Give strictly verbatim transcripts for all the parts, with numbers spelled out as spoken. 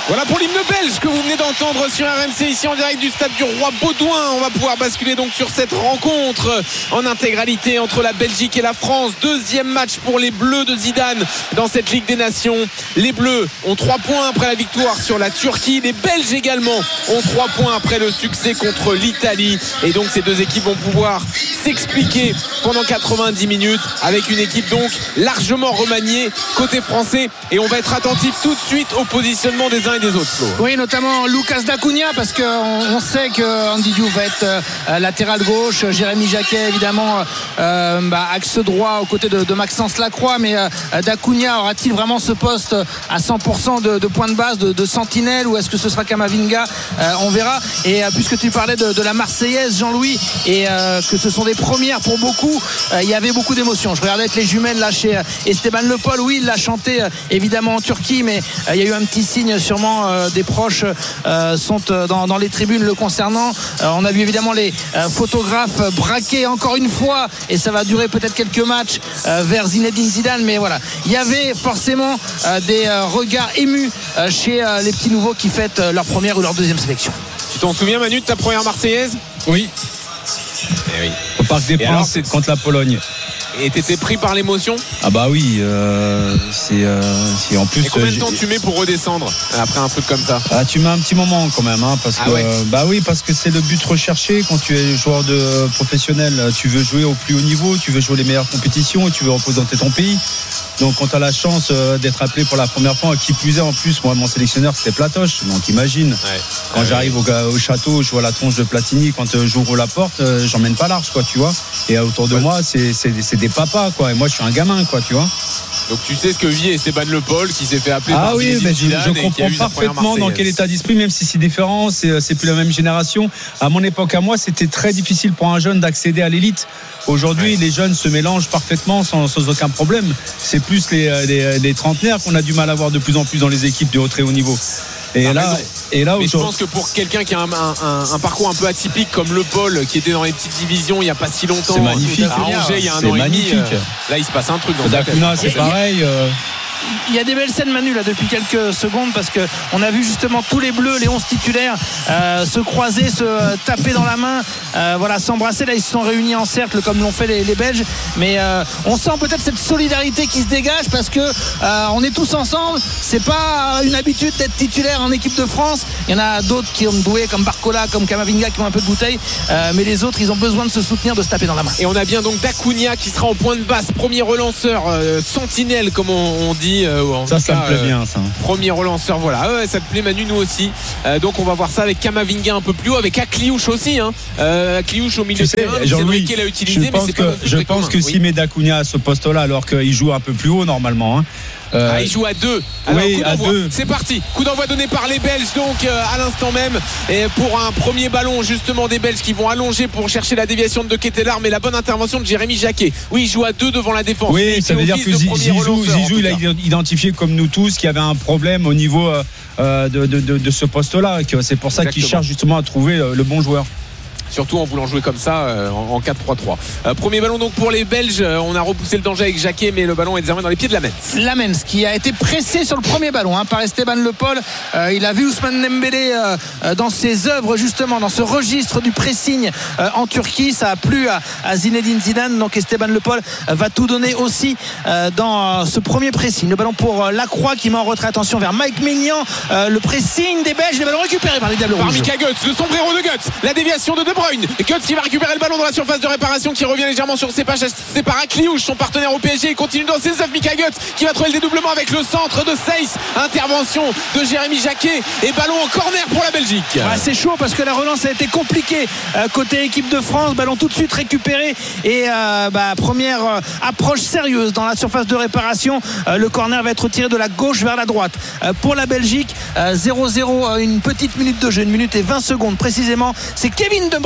Voilà pour l'hymne belge que vous venez d'entendre sur R M C ici en direct du stade du Roi Baudouin. On va pouvoir basculer donc sur cette rencontre en intégralité entre la Belgique et la France. Deuxième match pour les Bleus de Zidane dans cette Ligue des Nations. Les Bleus ont trois points après la victoire sur la Turquie. Les Belges également ont trois points après le succès contre l'Italie. Et donc ces deux équipes vont pouvoir s'expliquer pendant quatre-vingt-dix minutes avec une équipe donc largement remaniée côté français. Et on va être attentif tout de suite au positionnement des uns et des autres, Flo. Oui, notamment Lucas Dacunia, parce qu'on on sait que Andy Diouf va être euh, latéral gauche, Jérémy Jacquet évidemment euh, bah, axe droit aux côtés de, de Maxence Lacroix, mais euh, Dacunia aura-t-il vraiment ce poste à cent pour cent de, de point de base, de, de sentinelle, ou est-ce que ce sera Kamavinga? euh, On verra. Et euh, puisque tu parlais de, de la Marseillaise, Jean-Louis, et euh, que ce sont des premières pour beaucoup, euh, il y avait beaucoup d'émotions. Je regardais avec les jumelles là chez euh, Esteban Le Paul. Oui, il l'a chanté euh, évidemment en Turquie, mais euh, il y a eu un petit signe, sûrement euh, des proches euh, sont euh, dans, dans les tribunes le concernant. Euh, on a vu évidemment les euh, photographes braqués encore une fois, et ça va durer peut-être quelques matchs euh, vers Zinedine Zidane, mais voilà, il y avait forcément euh, des euh, regards émus euh, chez euh, les petits nouveaux qui fêtent euh, leur première ou leur deuxième sélection. Tu t'en souviens, Manu, de ta première Marseillaise? Oui. Eh oui. Au Parc des Princes, c'est contre la Pologne. Et t'étais pris par l'émotion? Ah bah oui, euh, c'est, euh, c'est en plus. Et combien de temps euh, tu mets pour redescendre après un truc comme ça? Ah, tu mets un petit moment quand même, hein, parce ah que ouais. euh, bah oui, parce que c'est le but recherché quand tu es joueur de professionnel. Tu veux jouer au plus haut niveau, tu veux jouer les meilleures compétitions et tu veux représenter ton pays. Donc quand tu as la chance euh, d'être appelé pour la première fois, qui plus est en plus, moi mon sélectionneur c'était Platoche, donc imagine. Ouais. Quand ouais, j'arrive ouais. Au, au château, je vois la tronche de Platini, quand euh, j'ouvre la porte, euh, j'emmène pas large, quoi, tu vois. Et autour de ouais. moi, c'est, c'est, c'est des papas, quoi. Et moi je suis un gamin, quoi, tu vois. Donc tu sais ce que vit Esteban Le Paul qui s'est fait appeler ah par oui, mais je, je comprends qui parfaitement dans quel état d'esprit, même si c'est différent, c'est, c'est plus la même génération. À mon époque, à moi, c'était très difficile pour un jeune d'accéder à l'élite. Aujourd'hui, ouais. les jeunes se mélangent parfaitement sans, sans aucun problème. C'est plus les, les, les trentenaires qu'on a du mal à voir de plus en plus dans les équipes de haut très haut niveau. Et ah, là, et là, mais je pense que pour quelqu'un qui a un, un, un parcours un peu atypique comme Le Paul, qui était dans les petites divisions il n'y a pas si longtemps, c'est magnifique. À Angers il y a un c'est an magnifique. et demi, euh, là il se passe un truc dans Dakuna, c'est pareil. Euh... Il y a des belles scènes, Manu, là depuis quelques secondes, parce qu'on a vu justement tous les Bleus, les onze titulaires euh, se croiser, se euh, taper dans la main, euh, voilà, s'embrasser. Là ils se sont réunis en cercle comme l'ont fait les, les Belges, mais euh, on sent peut-être cette solidarité qui se dégage, parce que euh, on est tous ensemble. C'est pas une habitude d'être titulaire en équipe de France. Il y en a d'autres qui ont doué comme Barcola, comme Kamavinga, qui ont un peu de bouteille, euh, mais les autres ils ont besoin de se soutenir, de se taper dans la main. Et on a bien donc Dacunia qui sera en point de basse, premier relanceur, euh, sentinelle comme on, on dit. Euh, ça, ça cas, me plaît euh, bien, ça. Premier relanceur, voilà. Ah ouais, ça te plaît, Manu, nous aussi. Euh, donc, on va voir ça avec Kamavinga un peu plus haut, avec Akliouche aussi. Hein. Euh, Akliouche au milieu de terrain. Jean-Louis, qui l'a utilisé, je pense mais c'est que, pas je pense que oui. s'il met Dacunia à ce poste-là, alors qu'il joue un peu plus haut normalement. Hein, Euh, ah, il joue à deux. Alors, oui, à deux. C'est parti. Coup d'envoi donné par les Belges, donc euh, à l'instant même. Et pour un premier ballon, justement, des Belges qui vont allonger pour chercher la déviation de De Ketelaere, mais la bonne intervention de Jérémy Jacquet. Oui, il joue à deux devant la défense. Oui, ça veut dire que Zizou, Zizou il a identifié comme nous tous qu'il y avait un problème au niveau euh, de, de, de, de ce poste-là. C'est pour ça Exactement. qu'il cherche justement à trouver le bon joueur. Surtout en voulant jouer comme ça euh, en quatre trois trois. Euh, premier ballon donc pour les Belges. Euh, on a repoussé le danger avec Jacquet, mais le ballon est désormais dans les pieds de Lamens. Lamens qui a été pressé sur le premier ballon hein, par Esteban Le Paul. Euh, il a vu Ousmane Dembélé euh, dans ses œuvres, justement dans ce registre du pressing euh, en Turquie. Ça a plu à, à Zinedine Zidane. Donc Esteban Le Paul euh, va tout donner aussi euh, dans euh, ce premier pressing. Le ballon pour euh, Lacroix qui met en retrait. Attention vers Mike Maignan. Euh, le pressing des Belges. Les ballons récupérés par les Diables Rouges. Par Mika Götze, le sombrero de Götze. La déviation de De Bruyne. Et Götze qui va récupérer le ballon dans la surface de réparation, qui revient légèrement sur ses pages. C'est par Akliouche, son partenaire au P S G. Il continue dans ses œuvres. Mika Götze qui va trouver le dédoublement avec le centre de Seyss. Intervention de Jérémy Jacquet et ballon en corner pour la Belgique. Ouais, c'est chaud parce que la relance a été compliquée euh, côté équipe de France. Ballon tout de suite récupéré et euh, bah, première euh, approche sérieuse dans la surface de réparation. Euh, le corner va être tiré de la gauche vers la droite euh, pour la Belgique. euh, zéro zéro, euh, une petite minute de jeu, une minute et vingt secondes précisément. C'est Kevin De Bruyne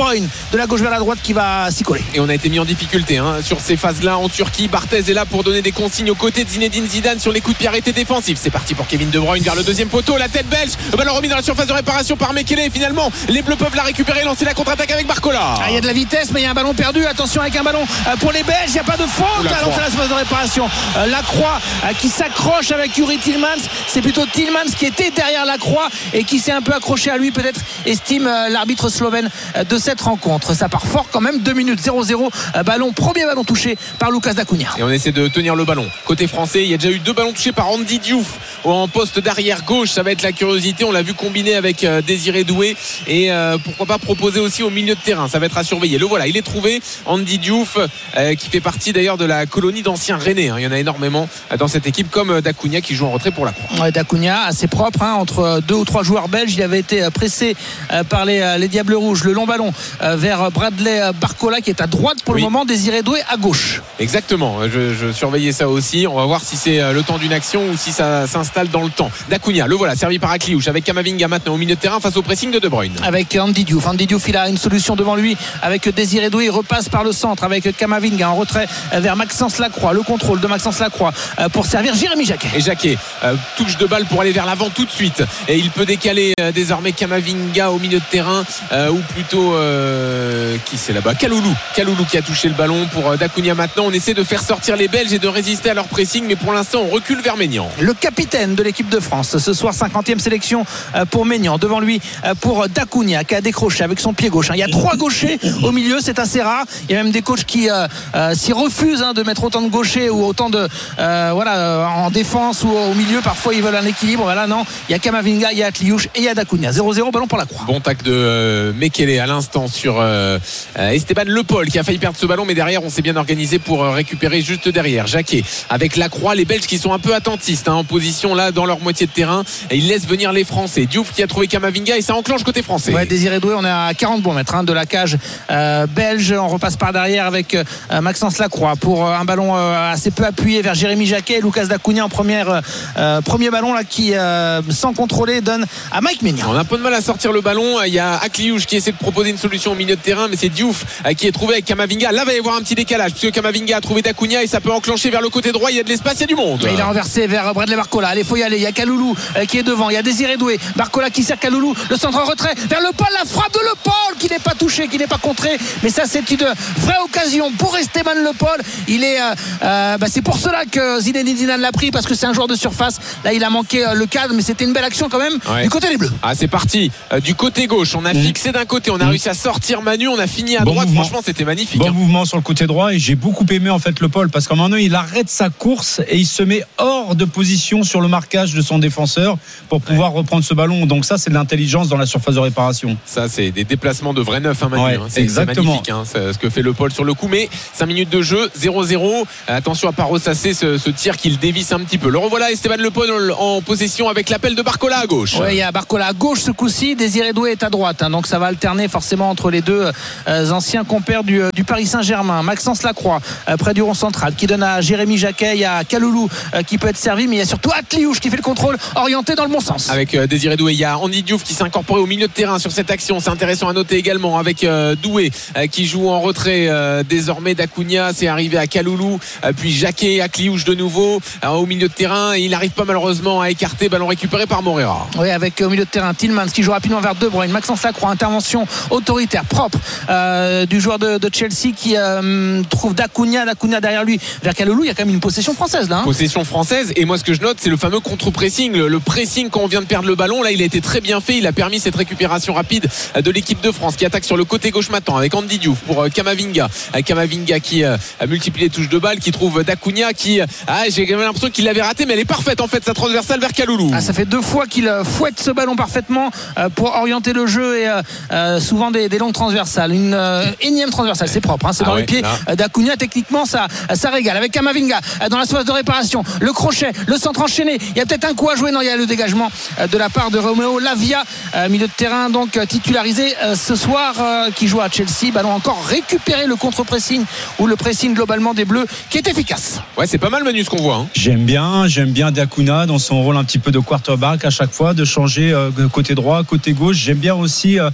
Bruyne de la gauche vers la droite qui va s'y coller. Et on a été mis en difficulté hein, sur ces phases-là en Turquie. Barthez est là pour donner des consignes aux côtés de Zinedine Zidane sur les coups de pied arrêtés défensifs. C'est parti pour Kevin De Bruyne vers le deuxième poteau, la tête belge, le ballon remis dans la surface de réparation par Mekele. Et finalement les Bleus peuvent la récupérer, lancer la contre-attaque avec Barcola. Ah, il y a de la vitesse mais il y a un ballon perdu. Attention avec un ballon pour les Belges, il n'y a pas de faute à lancer la surface de réparation. euh, Lacroix euh, qui s'accroche avec Yuri Tillmans. C'est plutôt Tillmans qui était derrière Lacroix et qui s'est un peu accroché à lui, peut-être, estime euh, l'arbitre slovène euh, de cette rencontre. Ça part fort quand même, deux minutes zéro zéro, euh, ballon, premier ballon touché par Lucas Dacunia. Et on essaie de tenir le ballon. Côté français, il y a déjà eu deux ballons touchés par Andy Diouf en poste d'arrière gauche. Ça va être la curiosité. On l'a vu combiner avec euh, Désiré Doué et euh, pourquoi pas proposer aussi au milieu de terrain. Ça va être à surveiller. Le voilà, il est trouvé, Andy Diouf, euh, qui fait partie d'ailleurs de la colonie d'anciens Rennais. Hein. Il y en a énormément dans cette équipe, comme Dacunia qui joue en retrait pour la Croix. Ouais, Dacunia assez propre hein, entre deux ou trois joueurs belges. Il avait été pressé euh, par les, euh, les Diables Rouges. Le long ballon euh, vers Bradley Barcola qui est à droite pour oui. le moment, Désiré Doué à gauche. Exactement, je, je surveillais ça aussi. On va voir si c'est le temps d'une action ou si ça s'installe dans le temps. Dacunia, le voilà, servi par Akliouche avec Kamavinga maintenant au milieu de terrain face au pressing de De Bruyne. Avec Andy Diouf. Andy Diouf, il a une solution devant lui avec Désiré Doué. Il repasse par le centre avec Kamavinga en retrait vers Maxence Lacroix. Le contrôle de Maxence Lacroix euh, pour servir Jérémy Jacquet. Et Jacquet euh, touche de balle pour aller vers l'avant tout de suite. Et il peut décaler euh, désormais Kamavinga au milieu de terrain euh, ou plutôt euh, qui c'est là-bas Kaloulou. Kaloulou qui a touché le ballon pour euh, Dacunia maintenant. On essaie de faire sortir les Belges et de résister à leur pressing, mais pour l'instant on recule vers Maignan. Le capitaine de l'équipe de France ce soir, cinquantième sélection pour Maignan. Devant lui pour Dacunia qui a décroché avec son pied gauche. Il y a trois gauchers au milieu, c'est assez rare. Il y a même des coachs qui euh, euh, s'y refusent hein, de mettre autant de gauchers ou autant de euh, voilà euh, en défense ou au milieu. Parfois ils veulent un équilibre. Voilà, non, il y a Kamavinga, il y a Akliouche et il y a Dacunia. zéro zéro, ballon pour la Croix. Bon tac de euh, Mekele à l'instant sur euh, Esteban Le Paul qui a failli perdre ce ballon, mais derrière on s'est bien organisé pour euh, récupérer juste derrière. Jacquet avec la Croix, les Belges qui sont un peu attentistes hein, en position là dans leur moitié de terrain et ils laissent venir les Français. Diouf qui a trouvé Kamavinga et ça enclenche côté français. Ouais, Désiré Doué, on est à quarante bons mètres hein, de la cage euh, belge. On repasse par derrière avec euh, Maxence Lacroix pour euh, un ballon euh, assez peu appuyé vers Jérémy Jacquet. Lucas Dacunia en première euh, premier ballon là qui euh, sans contrôler donne à Mike Maignan. On a un peu de mal à sortir le ballon. Il y a Akliouche qui essaie de proposer une solution au milieu de terrain, mais c'est Diouf euh, qui est trouvé avec Kamavinga. Là va y avoir un petit décalage puisque Kamavinga a trouvé Dacunia et ça peut enclencher vers le côté droit. Il y a de l'espace, il y a du monde. Mais il a renversé vers Bradley Barcola. Allez, faut y aller. Il y a Kaloulou euh, qui est devant. Il y a Désiré Doué. Barcola qui sert Kaloulou. Le centre en retrait vers Le Paul. La frappe de Le Paul qui n'est pas touché, qui n'est pas contré. Mais ça, c'est une vraie occasion pour Esteban Le Paul. Il est, euh, euh, bah, c'est pour cela que Zinedine Zidane l'a pris parce que c'est un joueur de surface. Là, il a manqué euh, le cadre, mais c'était une belle action quand même ouais. du côté des Bleus. Ah, c'est parti. Euh, du côté gauche, on a mmh. fixé d'un côté, on a mmh. réussi à sortir Manu, on a fini à bon droite. Mouvement. Franchement, c'était magnifique. Bon hein. mouvement sur le côté droit et j'ai beaucoup aimé en fait Le Paul parce qu'à un moment donné, il arrête sa course et il se met hors de position sur le marquage de son défenseur pour pouvoir ouais. reprendre ce ballon. Donc ça, c'est de l'intelligence dans la surface de réparation. Ça, c'est des déplacements de vrai neuf, hein, Manu. Ouais, hein. C'est, exactement. c'est magnifique hein, c'est ce que fait Le Paul sur le coup. Mais cinq minutes de jeu, zéro zéro. Attention à pas ressasser ce, ce tir qu'il dévisse un petit peu. Le revoilà Esteban Le Paul en possession avec l'appel de Barcola à gauche. Oui, il y a Barcola à gauche ce coup-ci. Désiré Doué est à droite. Hein, donc ça va alterner forcément entre les deux euh, anciens compères du, du Paris Saint-Germain. Maxence Lacroix euh, près du rond central qui donne à Jérémy Jacquet. Il y a Kaloulou euh, qui peut être servi, mais il y a surtout Akliouche qui fait le contrôle orienté dans le bon sens. Avec euh, Désiré Doué, il y a Andy Diouf qui s'est incorporé au milieu de terrain sur cette action. C'est intéressant à noter également avec euh, Doué euh, qui joue en retrait euh, désormais. Dacunia, c'est arrivé à Kaloulou, euh, puis Jacquet, Akliouche de nouveau euh, au milieu de terrain. Et il n'arrive pas malheureusement à écarter. Ballon récupéré par Moreira. Oui, avec au milieu de terrain Tillmans qui joue rapidement vers De Bruyne. Maxence Lacroix, intervention autoritaire propre euh, du joueur de, de Chelsea qui euh, trouve Dacunia, Dacunia derrière lui vers Kaloulou. Il y a quand même une possession française là. Hein. Possession française. Et moi, ce que je note, c'est le fameux contre-pressing, le, le pressing quand on vient de perdre le ballon. Là, il a été très bien fait. Il a permis cette récupération rapide de l'équipe de France qui attaque sur le côté gauche maintenant avec Andy Diouf pour euh, Kamavinga. Euh, Kamavinga qui euh, a multiplié les touches de balle, qui trouve Dacunia qui, euh, ah, j'ai l'impression qu'il l'avait raté, mais elle est parfaite en fait sa transversale vers Kaloulou. Ah, ça fait deux fois qu'il fouette ce ballon parfaitement euh, pour orienter le jeu et euh, euh, souvent des, des longues transversales. Une euh, énième transversale, c'est propre, hein, c'est ah dans ouais, les pieds là. Dacunia. Techniquement, ça, ça régale. Avec Kamavinga euh, dans la surface de réparation, le crochet, le centre enchaîné. Il y a peut-être un coup à jouer. Non, il y a le dégagement euh, de la part de Romeo Lavia, euh, milieu de terrain donc euh, titularisé euh, ce soir, euh, qui joue à Chelsea. Ballon encore récupéré, le contre-pressing ou le pressing globalement des Bleus qui est efficace. Ouais, c'est pas mal Manu ce qu'on voit. Hein. J'aime bien, j'aime bien Dacunia dans son rôle un petit peu de quarterback à chaque fois, de changer euh, côté droit, côté gauche. J'aime bien aussi. Euh,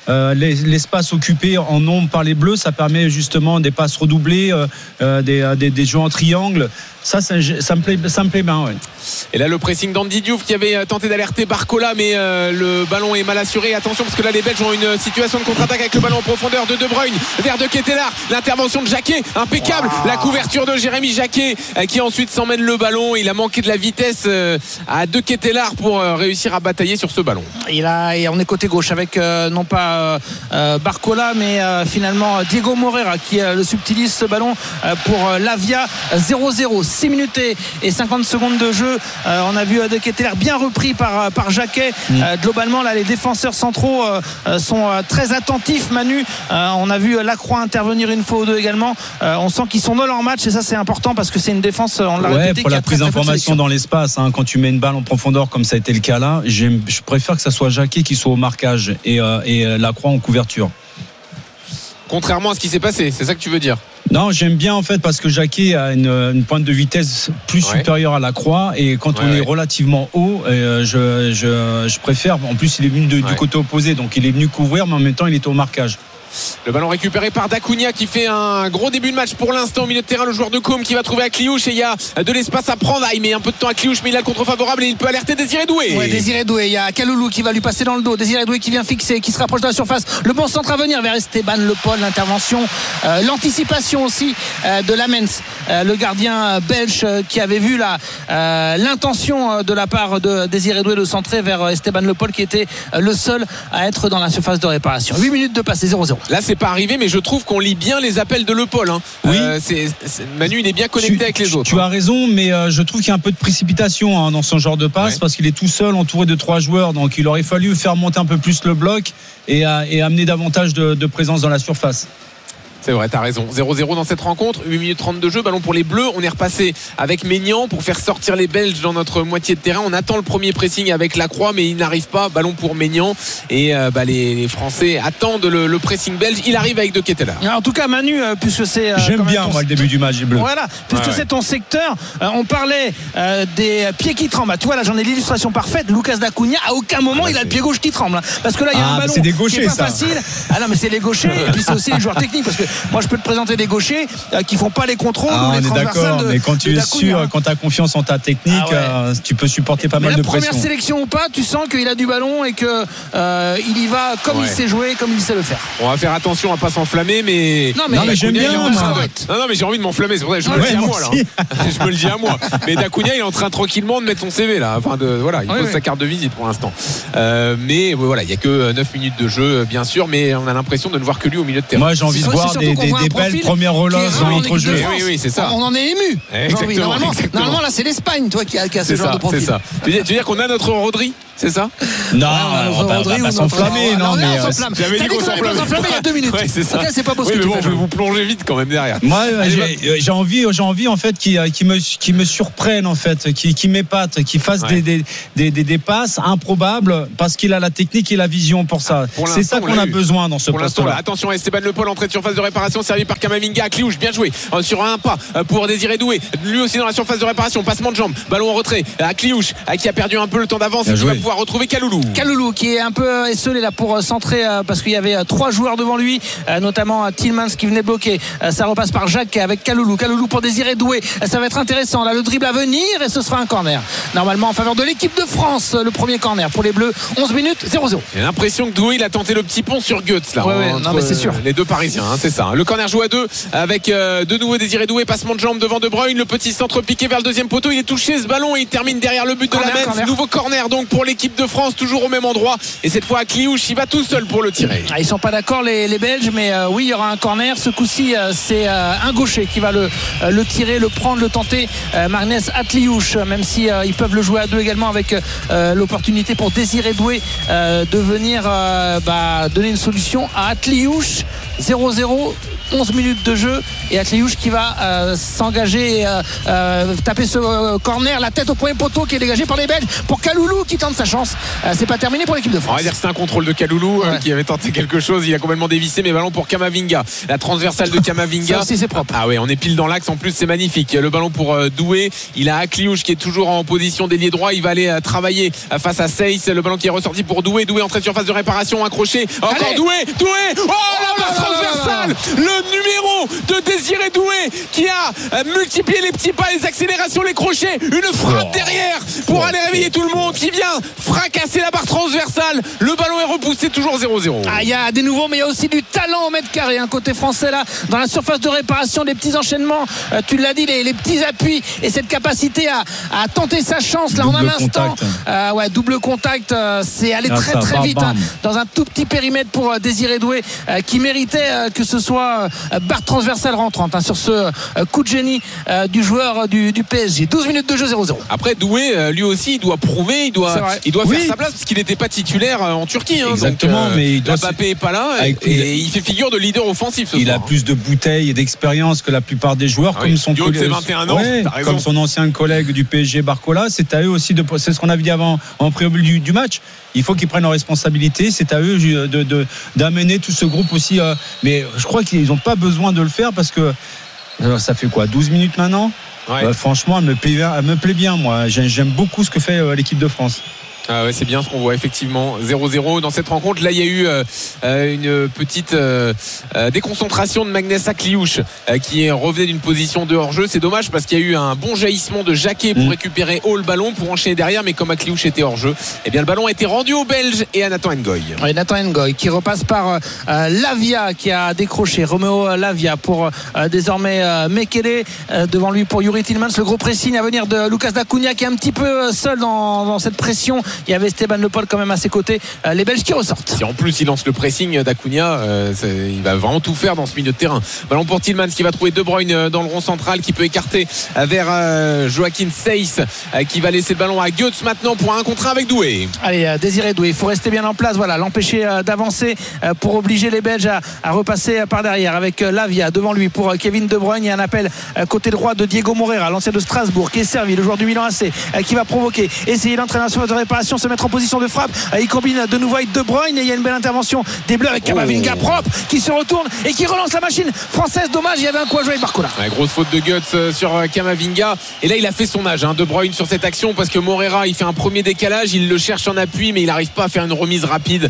euh, l'espace occupé en nombre par les Bleus, ça permet justement des passes redoublées, euh, des, des, des jeux en triangle. Ça, ça, ça, me plaît, ça me plaît bien. Ouais. Et là, le pressing d'Andy Diouf qui avait tenté d'alerter Barcola, mais euh, le ballon est mal assuré. Attention, parce que là, les Belges ont une situation de contre-attaque avec le ballon en profondeur de De Bruyne vers De Ketelaere. L'intervention de Jacquet, impeccable. Wow. La couverture de Jérémy Jacquet euh, qui ensuite s'emmène le ballon. Il a manqué de la vitesse euh, à De Ketelaere pour euh, réussir à batailler sur ce ballon. Il a, et on est côté gauche avec euh, non pas euh, Barcola, mais euh, finalement Diego Moreira qui euh, le subtilise ce ballon euh, pour euh, Lavia. Zéro zéro. six minutes et cinquante secondes de jeu. Euh, on a vu De Ketelaere bien repris par, par Jacquet. Mmh. Euh, globalement, là, les défenseurs centraux euh, sont euh, très attentifs, Manu. Euh, on a vu Lacroix intervenir une fois ou deux également. Euh, on sent qu'ils sont dans leur match et ça, c'est important parce que c'est une défense, on l'a ouais, répété, pour la prise d'information dans l'espace. Hein, quand tu mets une balle en profondeur comme ça a été le cas là, je préfère que ça soit Jacquet qui soit au marquage et, euh, et Lacroix en couverture. Contrairement à ce qui s'est passé, c'est ça que tu veux dire? Non, j'aime bien en fait parce que Jacquet a une, une pointe de vitesse plus ouais. supérieure à Lacroix et quand ouais, on ouais. est relativement haut, euh, je, je, je préfère. En plus, il est venu de, ouais. du côté opposé, donc il est venu couvrir, mais en même temps, il était au marquage. Le ballon récupéré par Dacunia qui fait un gros début de match pour l'instant au milieu de terrain. Le joueur de Côme qui va trouver Akliouche et il y a de l'espace à prendre. Ah, il met un peu de temps à Akliouche mais il a le contre favorable et il peut alerter Désiré Doué. Ouais, Désiré Doué, il y a Kaloulou qui va lui passer dans le dos. Désiré Doué qui vient fixer, qui se rapproche de la surface. Le bon centre à venir vers Esteban Le Paul. L'intervention, euh, l'anticipation aussi euh, de Lamens, euh, le gardien belge euh, qui avait vu la, euh, l'intention euh, de la part de Désiré Doué de centrer vers Esteban Le Paul qui était euh, le seul à être dans la surface de réparation. huit minutes de passé, zéro zéro. Là, c'est pas arrivé, mais je trouve qu'on lit bien les appels de Le Paul. Hein. Oui. Euh, c'est, c'est, Manu, il est bien connecté tu, avec les autres. Tu hein. as raison, mais euh, je trouve qu'il y a un peu de précipitation hein, dans son genre de passe ouais. parce qu'il est tout seul, entouré de trois joueurs. Donc, il aurait fallu faire monter un peu plus le bloc et, euh, et amener davantage de, de présence dans la surface. C'est vrai, t'as raison. zéro zéro dans cette rencontre, huit minutes trente de jeu, ballon pour les Bleus. On est repassé avec Maignan pour faire sortir les Belges dans notre moitié de terrain. On attend le premier pressing avec Lacroix, mais il n'arrive pas. Ballon pour Maignan. Et euh, bah, les, les Français attendent le, le pressing belge. Il arrive avec De Ketelaere. En tout cas, Manu, euh, puisque c'est. Euh, J'aime bien, ton... moi, le début du match des Bleus. Voilà, puisque ouais, c'est ouais. ton secteur. Euh, on parlait euh, des pieds qui tremblent. Tu vois, là, j'en ai l'illustration parfaite. Lucas Dacunia, à aucun moment, ah, il a c'est... le pied gauche qui tremble. Hein, parce que là, il y a ah, un ballon c'est des gauchers, qui est pas ça. facile. Ah non, mais c'est les gauchers. Et puis, c'est aussi les joueurs techniques. Parce que moi, je peux te présenter des gauchers euh, qui font pas les contrôles ah, ou les transversales de, mais quand tu es sûr, hein. quand tu as confiance en ta technique ah ouais. euh, tu peux supporter pas mais mal de pression. La première sélection ou pas, tu sens qu'il a du ballon et que euh, il y va comme ouais. il sait jouer, comme il sait le faire. On va faire attention à pas s'enflammer, mais non mais, non, mais j'aime bien. Non, non mais j'ai envie de m'enflammer, c'est pour ça que je me ouais, le dis à moi là. Je me le dis à moi. Mais Dacunia il est en train tranquillement de mettre son C V là, enfin de voilà, il ouais, pose ouais. sa carte de visite pour l'instant. Euh, mais voilà, il y a que neuf minutes de jeu bien sûr, mais on a l'impression de ne voir que lui au milieu de terrain. Moi j'ai envie de voir des belles premières relances dans l'entrejeu. Oui, oui, c'est ça. On en est ému. Exactement, normalement, exactement. normalement, là, c'est l'Espagne, toi, qui a, qui a ce c'est genre ça, de profil. C'est ça. Tu veux dire, tu veux dire qu'on a notre Rodri, c'est ça? Non, on va pas, pas s'enflammer, non, mais j'avais dit qu'on s'enflammait il y a deux minutes. Ouais, c'est ça. Okay, c'est pas possible. Oui, mais bon, je vais vous plonger vite quand même derrière. Moi, j'ai, j'ai envie, j'ai envie en fait qui, qui me, qui me surprenne en fait, qui, qui m'épate, qui fasse ouais. des, des, des, des passes improbables parce qu'il a la technique et la vision pour ça. Pour c'est ça qu'on a besoin dans ce poste-là. Attention à Esteban Le Paul, entrée de surface de réparation, servi par Kamavinga, Akliouche, bien joué sur un pas pour Désiré Doué, lui aussi dans la surface de réparation, passement de jambe, ballon en retrait, Akliouche qui a perdu un peu le temps d'avance et qui va pouvoir retrouver Kaloulou. Kaloulou qui est un peu esselé là pour centrer parce qu'il y avait trois joueurs devant lui, notamment Tillmans qui venait bloquer. Ça repasse par Jacques avec Kaloulou. Kaloulou pour Désiré Doué. Ça va être intéressant. Là, le dribble à venir et ce sera un corner. Normalement en faveur de l'équipe de France, le premier corner pour les Bleus. onze minutes, zéro zéro. J'ai l'impression que Doué il a tenté le petit pont sur Goetz là. Ouais, ouais, non, mais c'est sûr. Les deux Parisiens, hein, c'est ça. Le corner joue à deux avec euh, de nouveau Désiré Doué, passement de jambe devant De Bruyne, le petit centre piqué vers le deuxième poteau. Il est touché ce ballon et il termine derrière le but de corner, la Metz. Nouveau corner donc pour l'équipe de France, toujours au même endroit. Et cette fois Akliouche, il va tout seul pour le tirer. Ah, ils sont pas d'accord les, les Belges, mais euh, oui, il y aura un corner. Ce coup-ci, euh, c'est euh, un gaucher qui va le, euh, le tirer, le prendre, le tenter. Euh, Magnès Akliouche, même si euh, ils peuvent le jouer à deux également avec euh, l'opportunité pour Désiré Doué euh, de venir euh, bah, donner une solution à Akliouche. zéro zéro. onze minutes de jeu et Akliouche qui va euh, s'engager et euh, euh, taper ce euh, corner, la tête au premier poteau qui est dégagé par les Belges pour Kaloulou qui tente sa chance. Euh, c'est pas terminé pour l'équipe de France. On va dire que c'est un contrôle de Kaloulou ouais. euh, qui avait tenté quelque chose, il a complètement dévissé, mais ballon pour Kamavinga, la transversale de Kamavinga. Ça aussi c'est propre. Ah ouais, on est pile dans l'axe, en plus c'est magnifique. Le ballon pour euh, Doué, il a Akliouche qui est toujours en position d'ailier droit, il va aller euh, travailler euh, face à Seyss, le ballon qui est ressorti pour Doué, Doué entrée de surface de réparation, accroché, encore Allez. Doué, Doué, oh, Oh la barre transversale, le numéro de Désiré Doué qui a euh, multiplié les petits pas, les accélérations, les crochets, une frappe oh. derrière pour aller réveiller tout le monde qui vient fracasser la barre transversale, le ballon est repoussé, toujours zéro zéro. Ah, il y a des nouveaux, mais il y a aussi du talent au mètre carré, un côté français là, dans la surface de réparation, des petits enchaînements, euh, tu l'as dit, les, les petits appuis et cette capacité à, à tenter sa chance là Double en un instant. contact. Euh, ouais, double contact, euh, c'est aller Ah, très ça, très bam, vite bam. hein, dans un tout petit périmètre pour euh, Désiré Doué euh, qui méritait euh, que ce soit euh, barre transversale rentrante hein, sur ce euh, coup de génie euh, du joueur euh, du, du P S G. douze minutes de jeu, zéro zéro. Après Doué, euh, lui aussi, il doit prouver, il C'est doit, vrai. il doit Oui. faire sa place parce qu'il n'était pas titulaire euh, en Turquie. Hein, Exactement, donc, euh, mais il doit Mbappé est pas là et, Avec- et il fait figure de leader offensif. Ce Il soir. a plus de bouteilles et d'expérience que la plupart des joueurs, Ah comme oui, son du haut de ses collègue- vingt et un ans, Ouais, t'as raison. comme son ancien collègue du P S G Barcola. C'est à eux aussi de. C'est ce qu'on avait dit avant en préambule du, du match. Il faut qu'ils prennent leurs responsabilités. C'est à eux de, de, de- d'amener tout ce groupe aussi. euh, mais je crois qu'ils n'ont pas besoin de le faire parce que euh, ça fait quoi, douze minutes maintenant. Ouais. Euh, franchement, elle me plaît, elle me plaît bien. Moi, J'ai- j'aime beaucoup ce que fait euh, l'équipe de France. Ah ouais, c'est bien ce qu'on voit effectivement. zéro zéro dans cette rencontre. Là, il y a eu euh, euh, une petite euh, euh, déconcentration de Magnès Akliouche euh, qui est revenait d'une position de hors-jeu. C'est dommage parce qu'il y a eu un bon jaillissement de Jacquet pour mmh. récupérer haut le ballon pour enchaîner derrière. Mais comme Akliouche était hors-jeu, eh bien le ballon a été rendu aux Belges et à Nathan Ngoy. Oui, Nathan Ngoy qui repasse par euh, Lavia qui a décroché Roméo Lavia pour euh, désormais euh, Mekele euh, devant lui pour Yuri Tillmans. Le gros pressing à venir de Lucas Dacunia qui est un petit peu euh, seul dans, dans cette pression. Il y avait Esteban Le Paul quand même à ses côtés. Euh, les Belges qui ressortent. Si en plus il lance le pressing d'Acuna, euh, il va vraiment tout faire dans ce milieu de terrain. Ballon pour Tillmans qui va trouver De Bruyne dans le rond central, qui peut écarter vers euh, Joachim Seyss euh, qui va laisser le ballon à Goetz maintenant pour un contre un avec Doué. Allez, euh, Désiré Doué, il faut rester bien en place, voilà, l'empêcher euh, d'avancer euh, pour obliger les Belges à, à repasser euh, par derrière avec euh, Lavia devant lui pour euh, Kevin De Bruyne. Il y a un appel euh, côté droit de Diego Moreira, l'ancien de Strasbourg, qui est servi, le joueur du Milan A C, euh, qui va provoquer, essayer d'entrer dans la surface de réparation, se mettre en position de frappe. Euh, il combine de nouveau avec De Bruyne et il y a une belle intervention des Bleus avec Kamavinga Oh. propre qui se retourne et qui relance la machine française. Dommage, il y avait un coup à jouer avec Barcola. Ouais, grosse faute de Goetz sur Kamavinga. Et là, il a fait son âge, hein, De Bruyne, sur cette action, parce que Moreira, il fait un premier décalage, il le cherche en appui, mais il n'arrive pas à faire une remise rapide.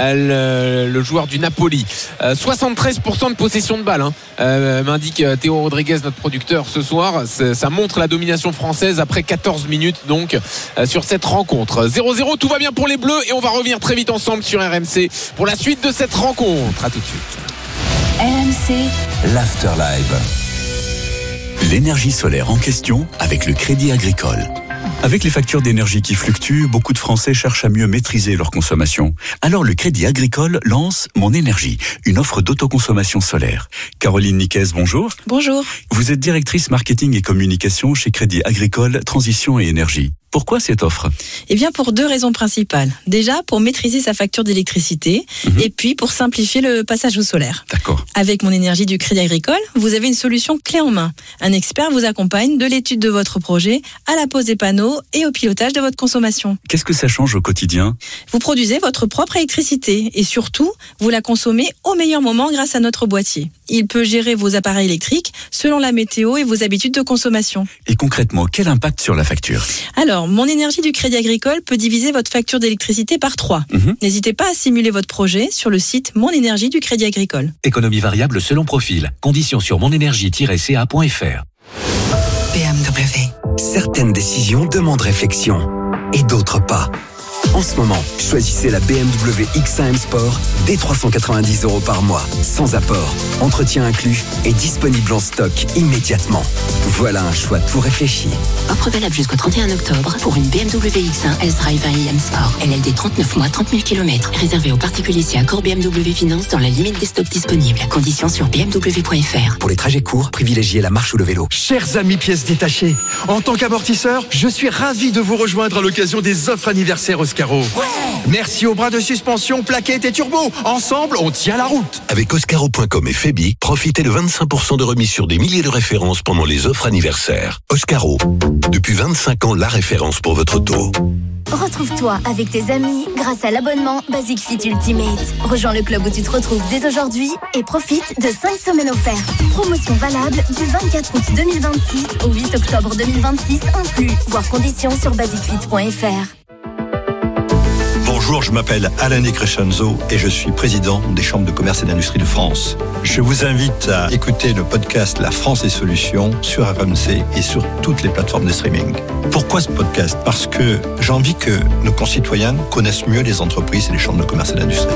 Euh, le, le joueur du Napoli. Euh, soixante-treize pour cent de possession de balle, hein, euh, m'indique Théo Rodriguez, notre producteur, ce soir. C'est, ça montre la domination française après quatorze minutes, donc, euh, sur cette rencontre. zéro zéro, tout va bien pour les Bleus, et on va revenir très vite ensemble sur R M C pour la suite de cette rencontre. À tout de suite. R M C, l'Afterlife. L'énergie solaire en question avec le Crédit Agricole. Avec les factures d'énergie qui fluctuent, beaucoup de Français cherchent à mieux maîtriser leur consommation. Alors le Crédit Agricole lance Mon Énergie, une offre d'autoconsommation solaire. Caroline Niquez, bonjour. Bonjour. Vous êtes directrice marketing et communication chez Crédit Agricole Transition et Énergie. Pourquoi cette offre ? Eh bien, pour deux raisons principales. Déjà, pour maîtriser sa facture d'électricité mmh. et puis pour simplifier le passage au solaire. D'accord. Avec Mon Énergie du Crédit Agricole, vous avez une solution clé en main. Un expert vous accompagne de l'étude de votre projet à la pose des panneaux et au pilotage de votre consommation. Qu'est-ce que ça change au quotidien ? Vous produisez votre propre électricité et surtout, vous la consommez au meilleur moment grâce à notre boîtier. Il peut gérer vos appareils électriques selon la météo et vos habitudes de consommation. Et concrètement, quel impact sur la facture ? Alors, Mon Énergie du Crédit Agricole peut diviser votre facture d'électricité par trois. Mmh. N'hésitez pas à simuler votre projet sur le site Mon Énergie du Crédit Agricole. Économie variable selon profil. Conditions sur monénergie tiret c a point f r. B M W. Certaines décisions demandent réflexion et d'autres pas. En ce moment, choisissez la B M W X un M Sport dès trois cent quatre-vingt-dix euros par mois, sans apport, entretien inclus et disponible en stock immédiatement. Voilà un choix tout réfléchi. Offre valable jusqu'au trente et un octobre pour une B M W X un S-Drive un i M Sport. L L D trente-neuf mois, trente mille kilomètres. Réservé aux particuliers si accord B M W Finance dans la limite des stocks disponibles. Conditions sur b m w point f r. Pour les trajets courts, privilégiez la marche ou le vélo. Chers amis pièces détachées, en tant qu'amortisseur, je suis ravi de vous rejoindre à l'occasion des offres anniversaires Oscar Oscaro. Ouais. Merci aux bras de suspension, plaquettes et turbo. Ensemble, on tient la route. Avec Oscaro point com et Febi, profitez de vingt-cinq pour cent de remise sur des milliers de références pendant les offres anniversaires. Oscaro, depuis vingt-cinq ans, la référence pour votre auto. Retrouve-toi avec tes amis grâce à l'abonnement Basic Fit Ultimate. Rejoins le club où tu te retrouves dès aujourd'hui et profite de cinq semaines offertes. Promotion valable du vingt-quatre août deux mille vingt-six au huit octobre deux mille vingt-six inclus. Voir conditions sur basic fit point f r. Bonjour, je m'appelle Alain De Crescenzo et je suis président des chambres de commerce et d'industrie de France. Je vous invite à écouter le podcast La France et Solutions sur R M C et sur toutes les plateformes de streaming. Pourquoi ce podcast ? Parce que j'ai envie que nos concitoyens connaissent mieux les entreprises et les chambres de commerce et d'industrie.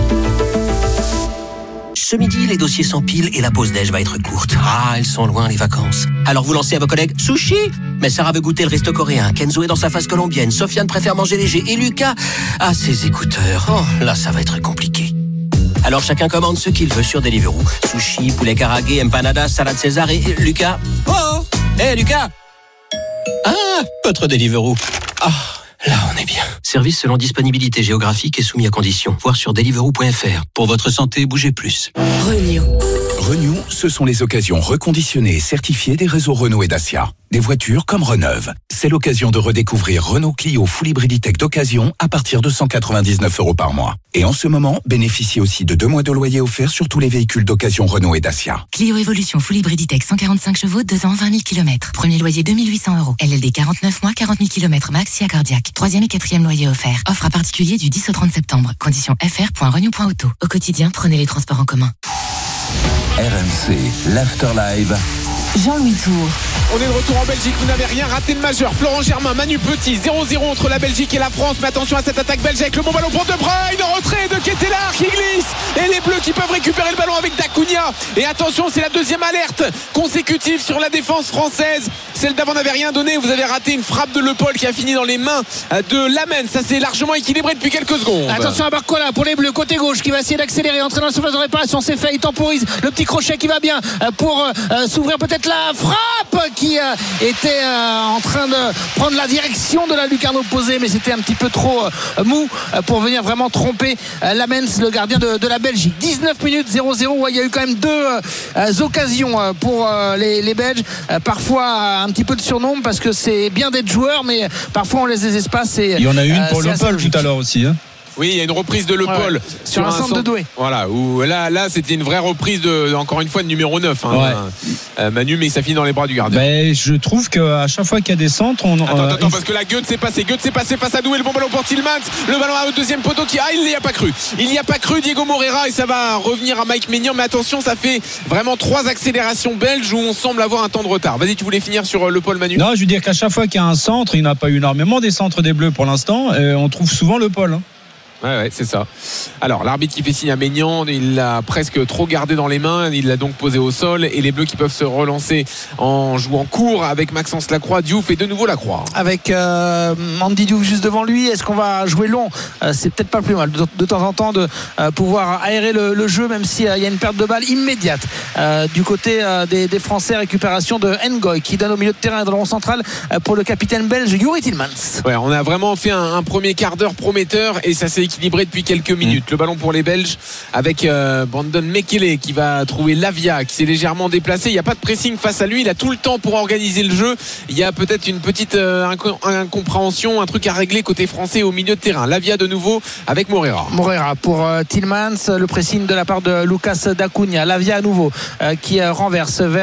Ce midi, les dossiers s'empilent et la pause déj va être courte. Ah, elles sont loin les vacances. Alors vous lancez à vos collègues sushi. Mais Sarah veut goûter le resto coréen. Kenzo est dans sa phase colombienne. Sofiane préfère manger léger. Et Lucas a ses écouteurs. Oh, là, ça va être compliqué. Alors chacun commande ce qu'il veut sur Deliveroo. Sushi, poulet karagué, empanadas, salade César et Lucas. Oh, hé hey, Lucas. Ah, votre Deliveroo. Ah. Là, on est bien. Service selon disponibilité géographique et soumis à conditions. Voir sur deliveroo point f r. Pour votre santé, bougez plus. Renew. Renew, ce sont les occasions reconditionnées et certifiées des réseaux Renault et Dacia. Des voitures comme reneuves. C'est l'occasion de redécouvrir Renault Clio Full Hybrid Tech d'occasion à partir de cent quatre-vingt-dix-neuf euros par mois. Et en ce moment, bénéficiez aussi de deux mois de loyer offert sur tous les véhicules d'occasion Renault et Dacia. Clio Evolution Full Hybrid Tech cent quarante-cinq chevaux, deux ans, vingt mille kilomètres. Premier loyer deux mille huit cents euros. L L D quarante-neuf mois, quarante mille kilomètres max, si cardiaque. Troisième et quatrième loyer offert. Offre à particulier du dix au trente septembre. Conditions f r point renew point auto. Au quotidien, prenez les transports en commun. R M C, l'Afterlive. Jean-Louis Tour. On est de retour en Belgique, vous n'avez rien raté de majeur. Florent Germain, Manu Petit, zéro zéro entre la Belgique et la France. Mais attention à cette attaque belge avec le bon ballon pour De Bruyne. Retrait de Ketelaar qui glisse. Et les Bleus qui peuvent récupérer le ballon avec Dacunia. Et attention, c'est la deuxième alerte consécutive sur la défense française. Celle d'avant n'avait rien donné. Vous avez raté une frappe de Le Paul qui a fini dans les mains de Lamens. Ça s'est largement équilibré depuis quelques secondes. Attention à Barcola pour les Bleus, côté gauche qui va essayer d'accélérer. Entrer dans la surface de réparation, c'est fait. Il temporise le petit crochet qui va bien pour euh, s'ouvrir peut-être la frappe qui euh, était euh, en train de prendre la direction de la lucarne opposée, mais c'était un petit peu trop euh, mou euh, pour venir vraiment tromper euh, Lamens, le gardien de, de la Belgique. dix-neuf minutes, zéro zéro. Ouais, il y a eu quand même deux euh, occasions euh, pour euh, les, les Belges. Euh, parfois euh, un petit peu de surnombre parce que c'est bien d'être joueur, mais parfois on laisse des espaces. Et, il y en a eu une euh, pour Le Paul tout à l'heure aussi. Hein. Oui, il y a une reprise de Le Paul ouais, sur, sur un, un centre de Douai. Voilà, où là, là c'était une vraie reprise de, encore une fois, de numéro neuf. Hein, ouais. euh, Manu, mais ça finit dans les bras du gardien. Ben, je trouve qu'à chaque fois qu'il y a des centres, on. Attends, euh, attends, parce que la Goethe s'est passée. Goethe s'est passée face à Douai, le bon ballon pour Tillmans. Le ballon au deuxième poteau qui. Ah, il n'y a pas cru. Il n'y a pas cru, Diego Moreira, et ça va revenir à Mike Maignan. Mais attention, ça fait vraiment trois accélérations belges où on semble avoir un temps de retard. Vas-y, tu voulais finir sur Le Paul, Manu? Non, je veux dire qu'à chaque fois qu'il y a un centre, il n'y en a pas eu énormément des centres des Bleus pour l'instant. Euh, on trouve souvent Le Paul. Hein. Ouais, ouais, c'est ça. Alors, l'arbitre qui fait signe à Maignan, il l'a presque trop gardé dans les mains, il l'a donc posé au sol, et les Bleus qui peuvent se relancer en jouant court avec Maxence Lacroix. Diouf et de nouveau Lacroix. Avec euh, Andy Diouf juste devant lui, est-ce qu'on va jouer long? euh, C'est peut-être pas plus mal de, de temps en temps de euh, pouvoir aérer le, le jeu, même s'il euh, y a une perte de balle immédiate euh, du côté euh, des, des Français. Récupération de Ngoy qui donne au milieu de terrain et dans le rond central euh, pour le capitaine belge Youri Tillmans. Ouais, on a vraiment fait un, un premier quart d'heure prometteur et ça s'est équilibré depuis quelques minutes. Le ballon pour les Belges avec euh, Brandon Mekele qui va trouver Lavia qui s'est légèrement déplacé. Il n'y a pas de pressing face à lui, il a tout le temps pour organiser le jeu. Il y a peut-être une petite euh, incompréhension, un truc à régler côté français au milieu de terrain. Lavia de nouveau avec Moreira. Moreira pour euh, Tillmans, le pressing de la part de Lucas Dacunia. Lavia à nouveau euh, qui euh, renverse vers